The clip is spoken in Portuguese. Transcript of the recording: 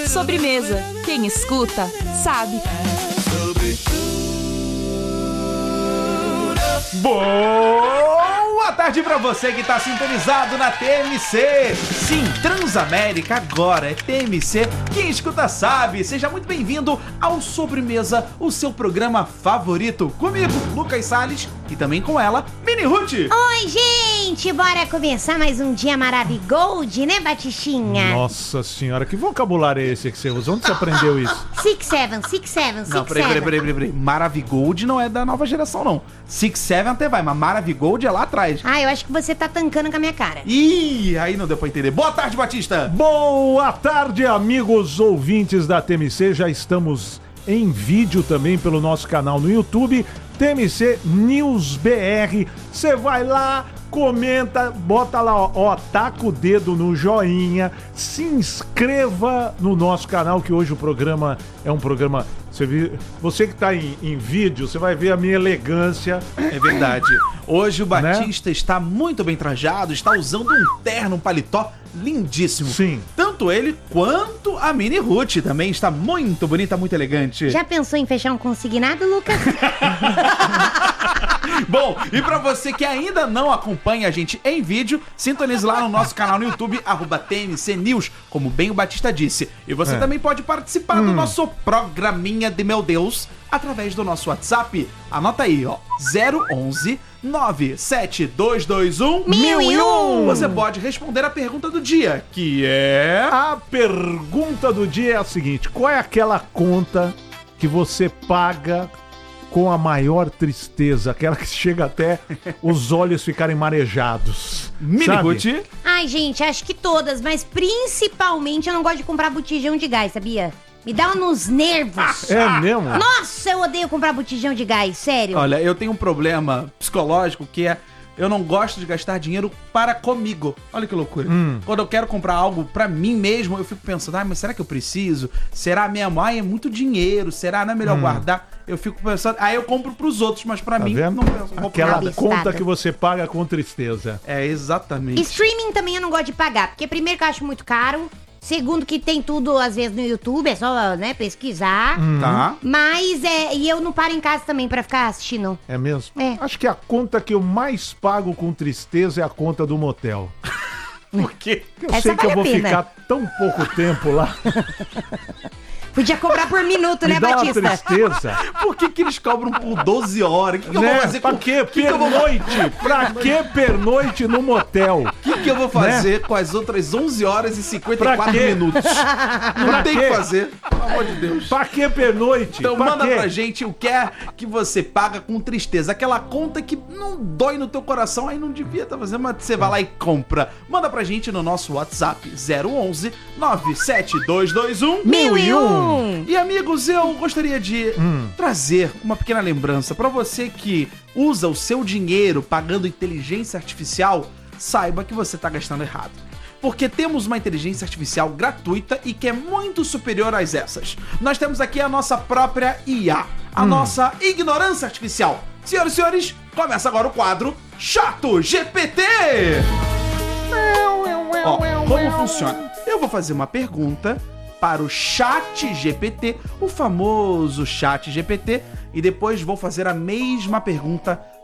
Sobremesa. Quem escuta, sabe. Boa tarde pra você que tá sintonizado na TMC. Sim, Transamérica agora é TMC. Quem escuta sabe. Seja muito bem-vindo ao Sobremesa, o seu programa favorito. Comigo, Lucas Salles, e também com ela, Mini Ruth. Oi, gente! Bora começar mais um dia maravigold, né, Batichinha? Nossa senhora, que vocabulário é esse que você usa? Onde você aprendeu isso? 6-7. Não, peraí. Maravigold não é da nova geração, não. 6-7 até vai, mas Maravigold é lá atrás. Ah, eu acho que você tá tancando com a minha cara. Ih, aí não deu pra entender. Boa tarde, Batista. Boa tarde, amigos ouvintes da TMC. Já estamos em vídeo também pelo nosso canal no YouTube, TMC News BR. Você vai lá, comenta, bota lá, ó, taca o dedo no joinha, se inscreva no nosso canal, que hoje o programa é um programa... Você que tá em vídeo, você vai ver a minha elegância. É verdade. Hoje o Batista está muito bem trajado, está usando um terno, um paletó lindíssimo. Sim. Tanto ele quanto a Mini Ruth também está muito bonita, muito elegante. Já pensou em fechar um consignado, Lucas? Bom, e pra você que ainda não acompanha a gente em vídeo, sintonize lá no nosso canal no YouTube, @TMC News, como bem o Batista disse. E você também pode participar do nosso programinha de meu Deus, através do nosso WhatsApp. Anota aí, ó, 011 97221 1001. Você pode responder a pergunta do dia, que é... A pergunta do dia é a seguinte: qual é aquela conta que você paga com a maior tristeza, aquela que chega até os olhos ficarem marejados? Mini Ruth? Ai, gente, acho que todas, mas principalmente eu não gosto de comprar botijão de gás, sabia? Me dá nos nervos. É mesmo? Nossa, eu odeio comprar botijão de gás, sério. Olha, eu tenho um problema psicológico que é... Eu não gosto de gastar dinheiro para comigo. Olha que loucura. Quando eu quero comprar algo pra mim mesmo, eu fico pensando, mas será que eu preciso? Será mesmo? Ai, é muito dinheiro. Será? Não é melhor guardar? Eu fico pensando, aí eu compro pros outros, mas pra mim, vendo? não penso. Aquela nada. conta que você paga com tristeza. É, exatamente. Streaming também eu não gosto de pagar, porque primeiro que eu acho muito caro, segundo que tem tudo, às vezes, no YouTube, é só, né, pesquisar. Tá. Mas, e eu não paro em casa também pra ficar assistindo. É mesmo? É. Acho que a conta que eu mais pago com tristeza é a conta do motel. Por quê? Eu Essa sei que eu vale vou a pena. ficar tão pouco tempo lá. Podia cobrar por minuto, né, Me dá uma Batista? tristeza. Por que eles cobram por 12 horas? O que eu vou Né? fazer Pra com... quê? que eu vou... Pernoite? Pra que pernoite no motel? O que eu vou fazer com as outras 11 horas e 54 Pra quê? minutos? Não Pra tem o quê? que fazer, pelo amor de Deus. Pra que pernoite? Então Pra manda quê? pra gente o que é que você paga com tristeza. Aquela conta que não dói no teu coração, aí não devia estar fazendo, mas você vai lá e compra. Manda pra gente no nosso WhatsApp 011 97221 1001. E amigos, eu gostaria de trazer uma pequena lembrança pra você que usa o seu dinheiro pagando inteligência artificial. Saiba que você tá gastando errado. Porque temos uma inteligência artificial gratuita e que é muito superior às essas. Nós temos aqui a nossa própria IA, a nossa ignorância artificial. Senhoras e senhores, começa agora o quadro Chato GPT! Ó, como funciona? Eu vou fazer uma pergunta para o Chat GPT, o famoso Chat GPT, e depois vou fazer a mesma pergunta